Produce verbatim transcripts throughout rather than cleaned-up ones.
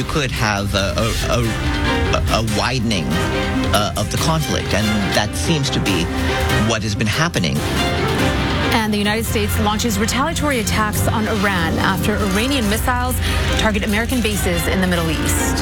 you could have a, a, a, a widening uh, of the conflict, and that seems to be what has been happening. And the United States launches retaliatory attacks on Iran after Iranian missiles target American bases in the Middle East.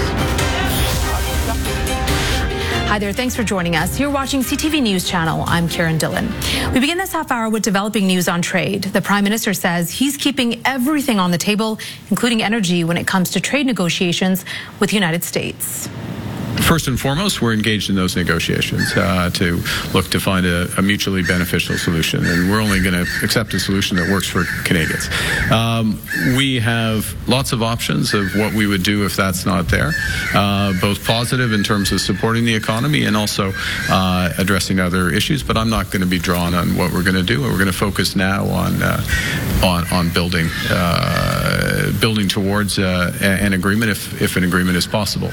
Hi there, thanks for joining us. You're watching C T V News Channel. I'm Karen Dillon. We begin this half hour with developing news on trade. The Prime Minister says he's keeping everything on the table, including energy, when it comes to trade negotiations with the United States. First and foremost, we're engaged in those negotiations uh, to look to find a, a mutually beneficial solution, and we're only going to accept a solution that works for Canadians. Um, we have lots of options of what we would do if that's not there, uh, both positive in terms of supporting the economy and also uh, addressing other issues, but I'm not going to be drawn on what we're going to do. We're going to focus now on uh, on, on building uh, building towards uh, an agreement if, if an agreement is possible.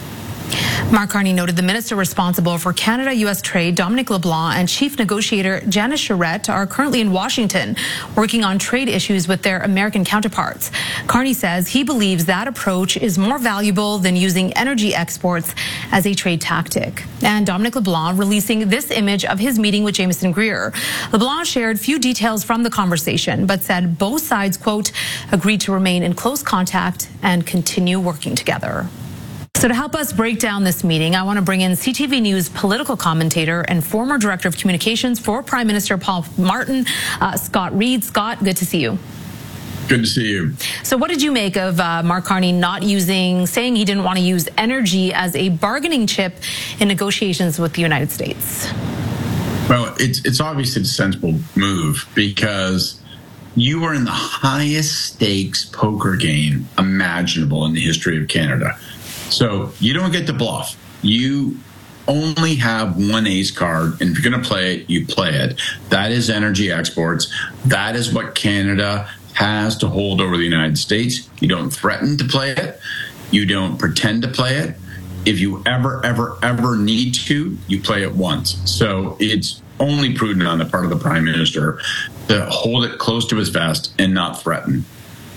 Mark Carney noted the minister responsible for Canada-U S trade, Dominic LeBlanc, and chief negotiator Janice Charette are currently in Washington working on trade issues with their American counterparts. Carney says he believes that approach is more valuable than using energy exports as a trade tactic. And Dominic LeBlanc releasing this image of his meeting with Jamieson Greer. LeBlanc shared few details from the conversation, but said both sides, quote, agreed to remain in close contact and continue working together. So to help us break down this meeting, I want to bring in C T V News political commentator and former director of communications for Prime Minister Paul Martin, uh, Scott Reid. Scott, good to see you. Good to see you. So what did you make of uh, Mark Carney not using, saying he didn't want to use energy as a bargaining chip in negotiations with the United States? Well, it's, it's obviously a sensible move because you are in the highest stakes poker game imaginable in the history of Canada. So you don't get to bluff. You only have one ace card, and if you're going to play it, you play it. That is energy exports. That is what Canada has to hold over the United States. You don't threaten to play it. You don't pretend to play it. If you ever, ever, ever need to, you play it once. So it's only prudent on the part of the Prime Minister to hold it close to his vest and not threaten.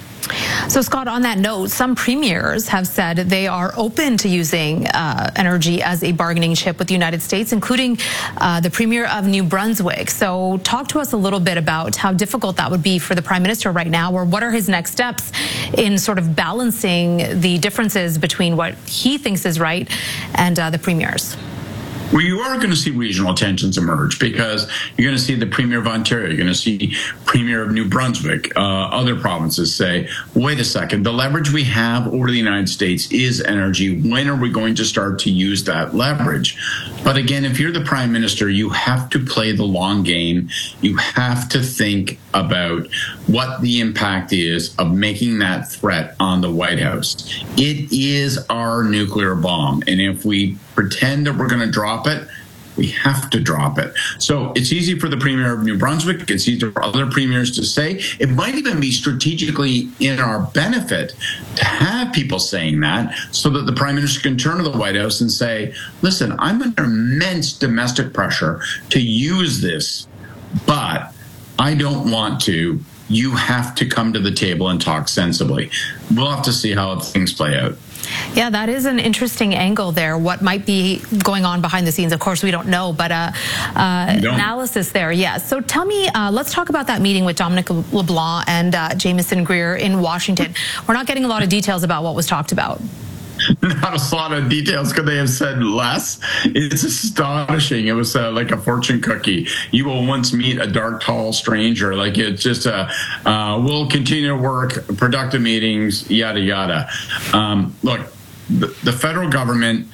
So, Scott, on that note, some premiers have said they are open to using uh, energy as a bargaining chip with the United States, including uh, the Premier of New Brunswick. So talk to us a little bit about how difficult that would be for the Prime Minister right now, or what are his next steps in sort of balancing the differences between what he thinks is right and uh, the premiers. Well, you are going to see regional tensions emerge because you're going to see the Premier of Ontario, you're going to see Premier of New Brunswick, uh, other provinces say, wait a second, the leverage we have over the United States is energy. When are we going to start to use that leverage? But again, if you're the Prime Minister, you have to play the long game. You have to think about what the impact is of making that threat on the White House. It is our nuclear bomb. And if we pretend that we're going to drop it, we have to drop it. So it's easy for the Premier of New Brunswick, it's easy for other premiers to say. It might even be strategically in our benefit to have people saying that so that the Prime Minister can turn to the White House and say, listen, I'm under immense domestic pressure to use this, but I don't want to. You have to come to the table and talk sensibly. We'll have to see how things play out. Yeah, that is an interesting angle there. What might be going on behind the scenes? Of course, we don't know, but uh, uh, analysis there, yes. So tell me, uh, let's talk about that meeting with Dominic LeBlanc and uh, Jamieson Greer in Washington. We're not getting a lot of details about what was talked about. Not a lot of details. Could they have said less? It's astonishing. It was uh, like a fortune cookie. You will once meet a dark, tall stranger. Like it's just a, uh, we'll continue to work, productive meetings, yada, yada. Um, look, the, the federal government,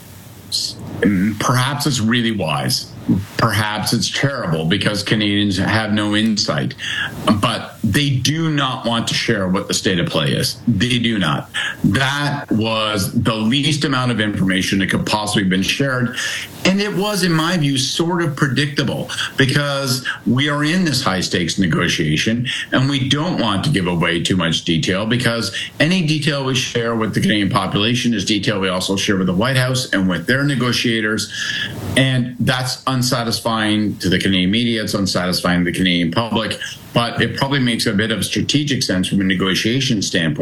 perhaps it's really wise. Perhaps it's terrible because Canadians have no insight, but they do not want to share what the state of play is. They do not. That was the least amount of information that could possibly have been shared. And it was, in my view, sort of predictable because we are in this high stakes negotiation and we don't want to give away too much detail because any detail we share with the Canadian population is detail we also share with the White House and with their negotiators. And that's unsatisfying to the Canadian media. It's unsatisfying to the Canadian public. But it probably makes a bit of strategic sense from a negotiation standpoint